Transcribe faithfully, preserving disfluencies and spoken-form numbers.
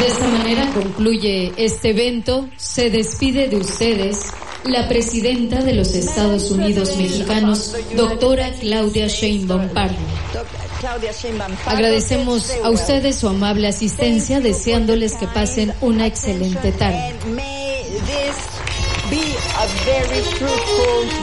De esta manera concluye este evento. Se despide de ustedes la presidenta de los Estados Unidos mexicanos, doctora Claudia Sheinbaum Pardo. Agradecemos a ustedes su amable asistencia, deseándoles que pasen una excelente tarde.